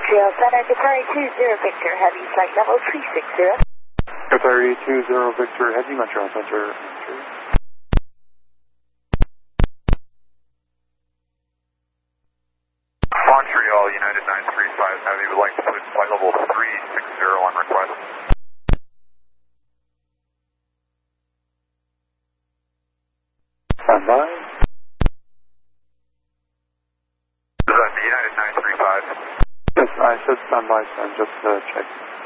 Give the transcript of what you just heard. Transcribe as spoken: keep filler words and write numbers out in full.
Montreal Center, Qatari two zero Victor Heavy, flight level three six zero. Qatari two zero Victor Heavy, Montreal Center. Montreal, United nine three five Heavy, would like to put flight level three six zero on request. Stand by. Is that the United nine three five? Yes, I said stand by, so I'm just uh, checking.